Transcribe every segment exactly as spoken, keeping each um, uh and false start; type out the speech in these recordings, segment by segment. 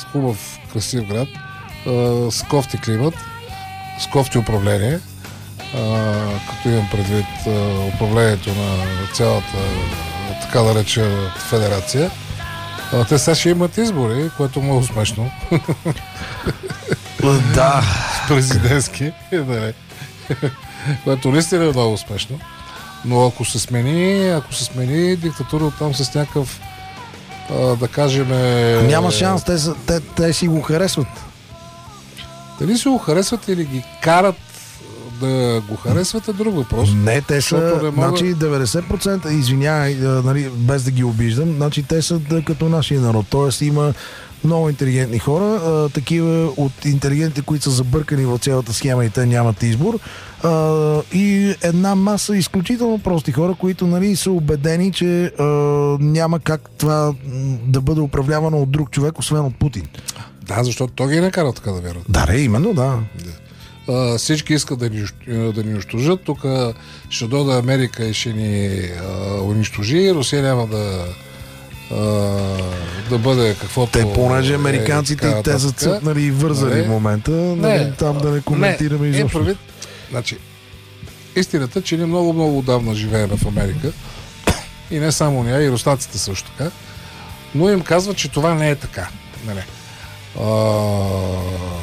хубав, красив град, а, с кофти климат, с кофти управление, а, като имам предвид а, управлението на цялата така да реча федерация. А, те сега ще имат избори, което е много смешно. Да. Президентски. Което наистина е много смешно. Но ако се смени, ако се смени диктатура оттам с някакъв а, да кажем... Няма шанс, те, те, те си го харесват. Дали си го харесват или ги карат да го харесват е друг въпрос. Не, те са, не мога... значи деветдесет процента, извинявай, нали, без да ги обиждам, значи те са да, като нашия народ. Тоест има много интелигентни хора, а, такива от интелигентите, които са забъркани в цялата схема и те нямат избор. А, и една маса изключително прости хора, които, нали, са убедени, че а, няма как това да бъде управлявано от друг човек, освен от Путин. Да, защото той ги е накарал така да вярват. Да, ре, именно, да. Uh, всички искат да ни, да ни унищожат. Тук ще дойде Америка и ще ни uh, унищожи. Русия няма да uh, да бъде каквото... Те, понеже американците е, те са цъпнали и вързали в момента, не, там да не коментираме не, изобщо. Е, значи, истината, че ние много-много отдавна живеем в Америка и не само ние, и руснаците също така, но им казват, че това не е така. Не, не. Uh,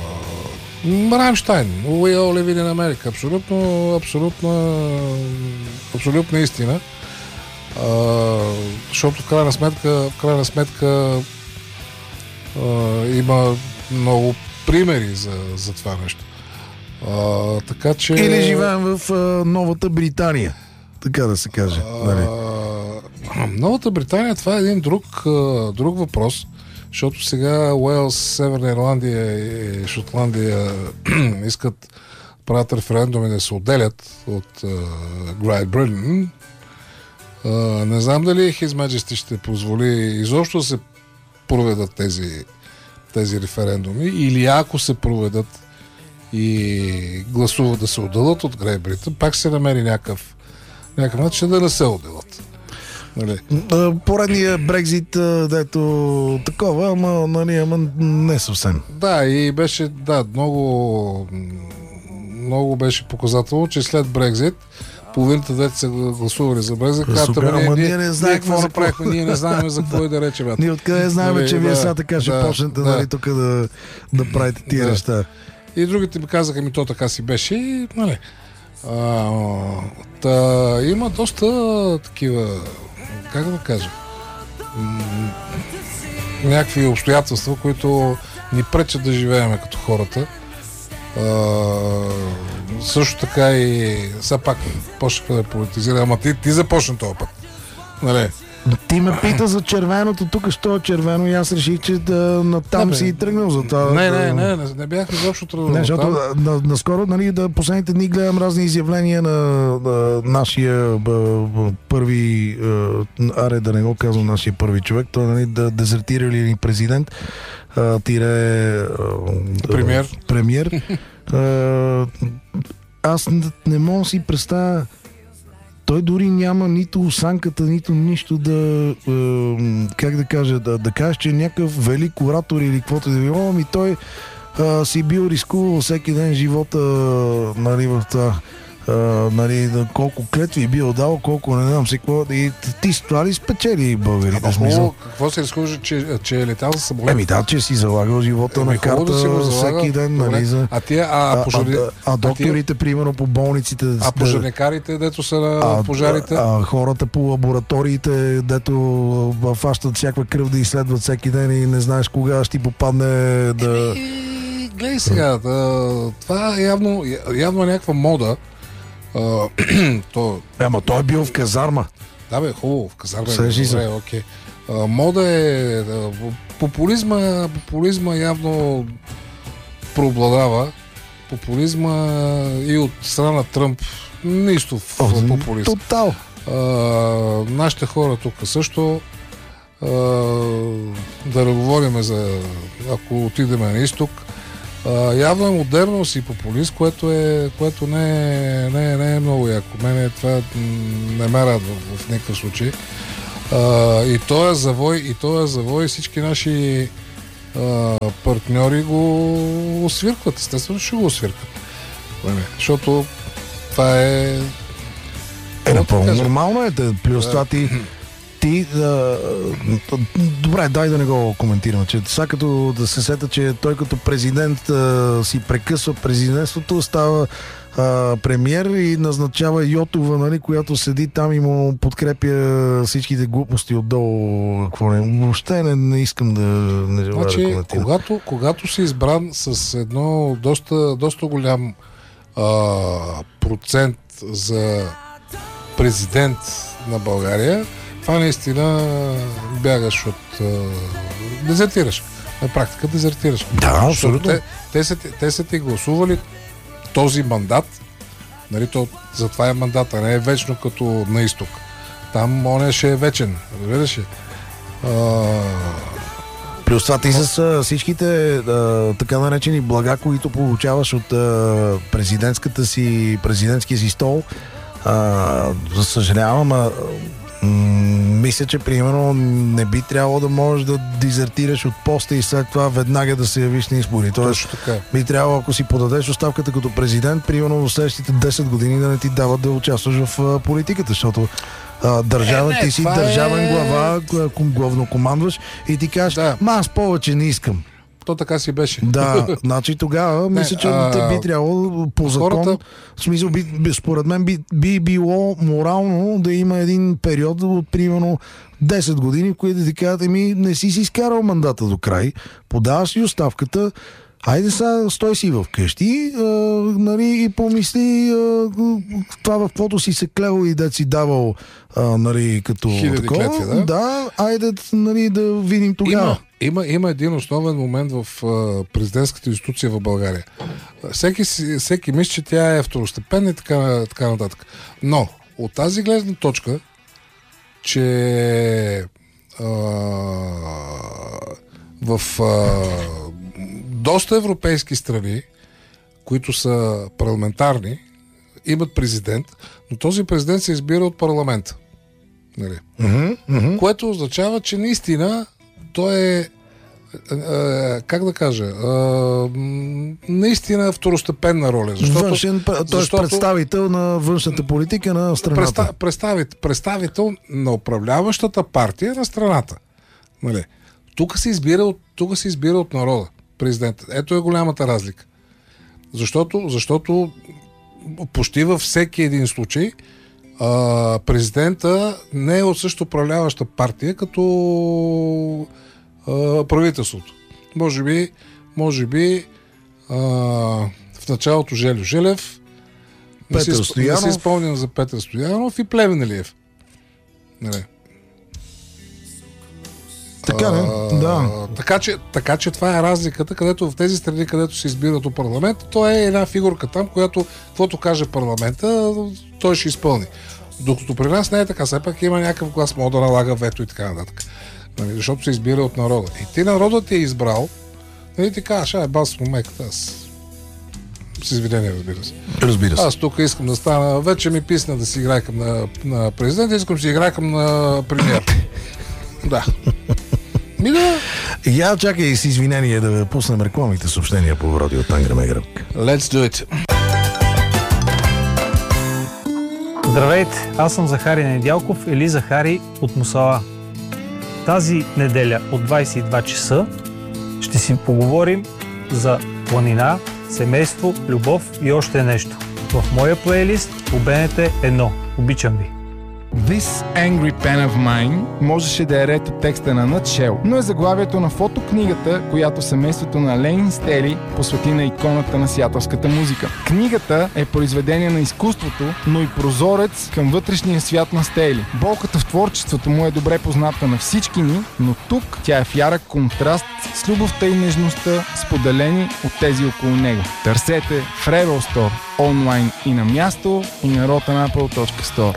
Рамштайн, We all live in America. Абсолютно, абсолютно, абсолютно истина. А, защото в крайна сметка, в крайна сметка а, има много примери за, за това нещо. А, така че... Или живеем в а, Новата Британия, така да се каже. Нали? А, Новата Британия, това е един друг, а, друг въпрос. Защото сега Уелс, Северна Ирландия и Шотландия искат правят референдуми да се отделят от Great Britain. Uh, не знам дали His Majesty ще позволи изобщо да се проведат тези, тези референдуми, или ако се проведат и гласуват да се отделят от Great Britain, пак се намери някакъв, някакъв начин да не се отделят. Нали? Поредния Брекзит, дето такова, ама, нали, ама не съвсем. Да, и беше, да, много много беше показателно, че след Брекзит половината дете са гласували за Брекзит, като ние, ние, ние не знаем какво направихме, ние не знаем за какво и да речем. Ние откъде знаем, нали, че вие да, сега така ще да, почнете, да, нали, тук да, да правите тия да. неща. И другите ми казаха, ми то така си беше и, нали, а, та, има доста такива, как да кажа, м- някакви обстоятелства, които ни пречат да живеем като хората. А, също така и все пак почнаха да политизира, ама ти, ти започна този път. Нали? Ти ме пита за червеното, тук що е червено и аз реших, че да, натам не, си тръгнал за това. Не, не, не, не, не бях изобщо тръгнал. Не, защото на, наскоро, нали, да, последните дни гледам разни изявления на, на нашия б, б, първи, а, аре да не го казвам, нашия първи човек, той, нали, да дезертира ли президент, а, тире а, премьер. премьер. а, аз не мога да си представя. Той дори няма нито осанката, нито нищо да, е, как да кажа, да, да кажеш, че е някакъв велик оратор или каквото да било, ами той е, си бил рискувал всеки ден живота, нали, в това, е, нали, да, колко клетви бил дал, колко не знам си какво, и ти с това ли спечели българите? Какво, какво се изхожда, че, че е летал за самолет? Еми да, че си залагал живота Еми, на карта да всеки ден, нали, за... А, тия, а, а, пожари... а, а, а докторите, а, примерно, по болниците... А пожарникарите, дето са на а, пожарите? А, а хората по лабораториите, дето фащат всякаква кръв да изследват всеки ден и не знаеш кога ще ти попадне да... Еми, гледай сега, да, това е явно, явно някаква мода. Uh, то... Ама той е бил в казарма. Да бе, хубаво, в казарма е добре, окей. Uh, мода е... Uh, популизма, популизма явно преобладава. Популизма и от страна на Тръмп нищо в О, популизм. Тотал. Uh, нашите хора тук също uh, да говорим за... Ако отидем на изток, Uh, явно е модерност и популист, което, е, което не, е, не, е, не е много яко. Мене това не ме радва в никакъв случай. Uh, и то е завой, и то е завой всички наши а, партньори го освиркват. Естествено ще го освиркват. Защото това е... Е, напълно нормално е. Плюс това ти... Ти, а, добре, дай да не го коментираме, че сега като да се сета, че той като президент а, си прекъсва президентството, става а, премиер и назначава Йотова, нали, която седи там и му подкрепя всичките глупости отдолу. Какво не, въобще не, не искам да не желая значи, да коментирам. Когато, когато си избран с едно доста, доста голям а, процент за президент на България, това наистина бягаш от... А, дезертираш. На практика дезертираш. Да, абсолютно. Те, те, са, те са ти гласували този мандат, нали, то, затова е мандат, а не е вечно като на изток. Там он ще е вечен, разбираш ли? А... Плюс това ти с всичките а, така наречени блага, които получаваш от а, президентската си, президентския си стол, а, за съжалявам, а, мисля, че примерно не би трябвало да можеш да дезертираш от поста и след това веднага да се явиш на избори. Тоест, би трябвало, ако си подадеш оставката като президент, примерно в следващите десет години да не ти дават да участваш в политиката, защото а, държава, е, не, ти си държавен е... глава, главнокомандваш и ти кажеш, да. ма аз повече не искам. То така си беше. Да, значи тогава мисля, че а... те би трябвало по закон, хората... в смисъл, би, според мен би, би било морално да има един период от примерно десет години, в които ти кажат, еми не си си изкарал мандата до край, подаваш си оставката, айде сега стой си вкъщи, а, нали, и помисли а, това в каквото си се клевал и да си давал, а, нали, като хиляди такова. Клетви, да? Да, айде, нали, да видим тогава. Има, има, има един основен момент в а, президентската институция в България. Всеки, всеки мисли, че тя е второстепенна и така, така нататък. Но от тази гледна точка, че а, в а, доста европейски страни, които са парламентарни, имат президент, но този президент се избира от парламента. Нали? Mm-hmm, mm-hmm. Което означава, че наистина той е, е, е как да кажа, е, наистина второстепенна роля. Защото, Външен, т.е. защото, представител на външната политика на страната. Представител, представител на управляващата партия на страната. Нали? Тук се избира от, тук се избира от народа. Президент. Ето е голямата разлика. Защото, защото почти във всеки един случай а, президента не е от също управляваща партия като а, правителството. Може би, може би а, в началото Желю Желев, не си, не си спомням за Петър Стоянов и Плевнелиев. Не. Така, не? Да. Така че, така че това е разликата, където в тези страни, където се избират от парламента, то е една фигурка там, която, каквото каже парламента, той ще изпълни. Докато при нас не е така, все пак има някакъв глас, може да налага вето и така нататък. Нали, защото се избира от народа. И ти народът ти е избрал, нали ти кажеш, ай, бас в момеката, аз с извинение, разбира се. Разбира се. Аз тук искам да стана, вече ми писна да си играйкам на, на президент, искам да си играйкам на премиер. Да. Ми да. Я чакай с извинение да пуснем рекламните съобщения по радио Тангра Мегрък. Let's do it. Здравейте, аз съм Захари Недялков или Захари от Мусала. Тази неделя от двайсет и два часа ще си поговорим за планина, семейство, любов и още нещо. В моя плейлист по Б Н Т едно. Обичам ви. This Angry Pen of Mine можеше да е ред от текста на Nutshell, но е заглавието на фотокнигата, която семейството на Ленин Стели посвети на иконата на сиатълската музика. Книгата е произведение на изкуството, но и прозорец към вътрешния свят на Стели. Болката в творчеството му е добре позната на всички ни, но тук тя е в ярък контраст с любовта и нежността, споделени от тези около него. Търсете в Rebel Store, онлайн и на място, и на rotanapple точка store.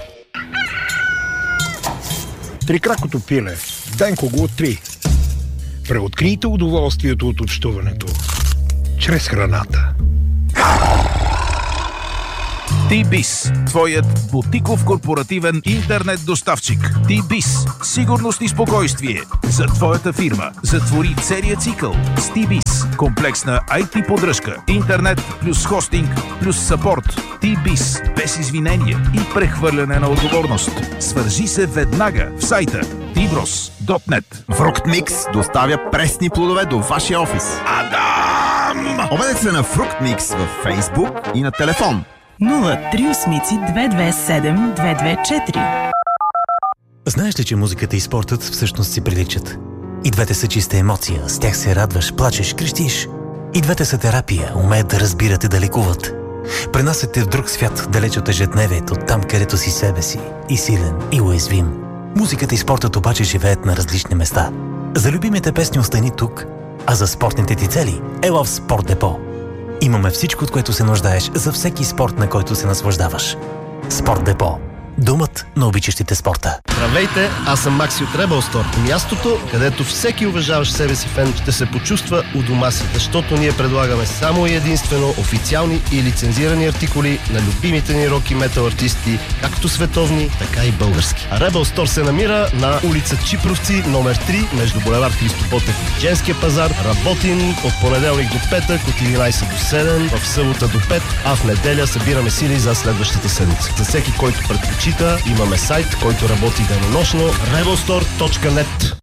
Трикракото пиле. Денко го три. Преоткрийте удоволствието от общуването чрез храната. T-Biz, твоят бутиков корпоративен интернет доставчик. T-Biz, сигурност и спокойствие за твоята фирма. Затвори целият цикъл с T-Biz. Комплексна ай ти поддръжка, интернет плюс хостинг плюс съпорт. T-Biz, без извинения и прехвърляне на отговорност. Свържи се веднага в сайта ти брос точка нет. Фруктмикс доставя пресни плодове до вашия офис. Адам! Обадете се на Фруктмикс във Фейсбук и на телефон нула три осмици две две седем две две четири. Знаеш ли, че музиката и спортът всъщност си приличат? И двете са чиста емоция, с тях се радваш, плачеш, крещиш. И двете са терапия, умеят да разбират и да лекуват. Пренасят те в друг свят, далеч от ежедневието, там където си себе си, и силен, и уязвим. Музиката и спортът обаче живеят на различни места. За любимите песни остани тук, а за спортните ти цели ела в Спорт Депо. Имаме всичко, от което се нуждаеш за всеки спорт, на който се наслаждаваш. Спорт Депо. Думът на обичащите спорта. Здравейте, аз съм Макси от Rebel Store. Мястото, където всеки уважаващ себе си фен ще се почувства у дома си, защото ние предлагаме само и единствено официални и лицензирани артикули на любимите ни рок и метал артисти, както световни, така и български. А Rebel Store се намира на улица Чипровци, номер три, между булевард Христо Ботев и Женския пазар. Работим от понеделник до петък, от единайсет до седем, в събота до пет, а в неделя събираме сили за следващата седмица. За всеки, който предпочита, имаме сайт, който работи денонощно rebel store точка нет.